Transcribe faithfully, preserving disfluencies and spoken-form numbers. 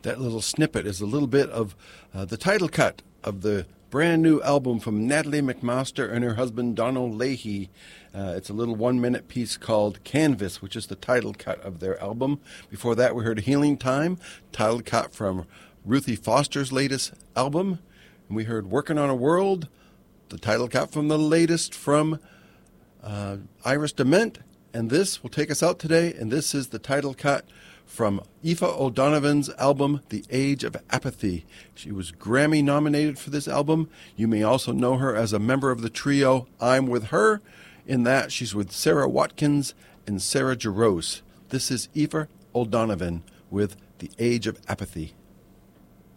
That little snippet is a little bit of uh, the title cut of the brand new album from Natalie McMaster and her husband Donald Leahy. Uh, it's a little one-minute piece called Canvas, which is the title cut of their album. Before that, we heard Healing Time, title cut from Ruthie Foster's latest album. And we heard Working on a World, the title cut from the latest from uh, Iris DeMent. And this will take us out today, and this is the title cut from Aoife O'Donovan's album, The Age of Apathy. She was Grammy nominated for this album. You may also know her as a member of the trio I'm With Her. In that, she's with Sarah Watkins and Sarah Jarosz. This is Aoife O'Donovan with The Age of Apathy.